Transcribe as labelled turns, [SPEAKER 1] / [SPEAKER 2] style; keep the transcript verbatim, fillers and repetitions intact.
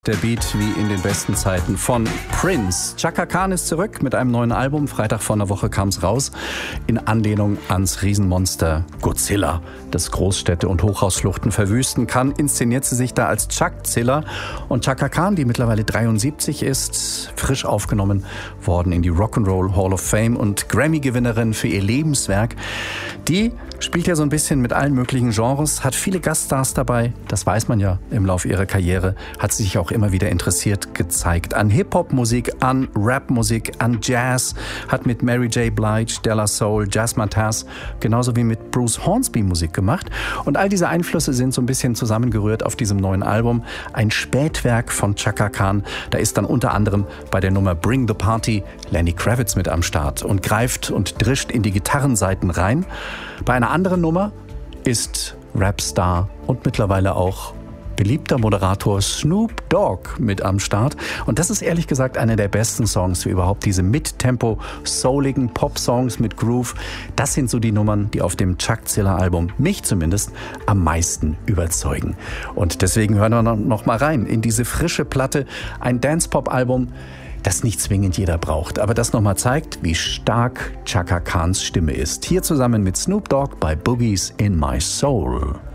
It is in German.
[SPEAKER 1] Der Beat wie in den besten Zeiten von Prince. Chaka Khan ist zurück mit einem neuen Album. Freitag vor einer Woche kam es raus. In Anlehnung ans Riesenmonster Godzilla, das Großstädte und Hochhausschluchten verwüsten kann, inszeniert sie sich da als Chuckzilla. Und Chaka Khan, die mittlerweile dreiundsiebzig ist, frisch aufgenommen worden in die Rock'n'Roll Hall of Fame und Grammy-Gewinnerin für ihr Lebenswerk. Die spielt ja so ein bisschen mit allen möglichen Genres, hat viele Gaststars dabei. Das weiß man ja im Laufe ihrer Karriere. Hat sie sich auch immer wieder interessiert gezeigt an Hip-Hop-Musik, an Rap-Musik, an Jazz, hat mit Mary J. Blige, De La Soul, Jazzman Taz, genauso wie mit Bruce Hornsby Musik gemacht. Und all diese Einflüsse sind so ein bisschen zusammengerührt auf diesem neuen Album. Ein Spätwerk von Chaka Khan. Da ist dann unter anderem bei der Nummer Bring the Party Lenny Kravitz mit am Start und greift und drischt in die Gitarrensaiten rein. Bei einer anderen Nummer ist Rapstar und mittlerweile auch beliebter Moderator Snoop Dogg mit am Start. Und das ist ehrlich gesagt einer der besten Songs für überhaupt diese Mittempo, souligen Pop-Songs mit Groove. Das sind so die Nummern, die auf dem Chuckzilla-Album mich zumindest am meisten überzeugen. Und deswegen hören wir noch mal rein in diese frische Platte. Ein Dance-Pop-Album, das nicht zwingend jeder braucht, aber das nochmal zeigt, wie stark Chaka Khans Stimme ist. Hier zusammen mit Snoop Dogg bei Boogies in My Soul.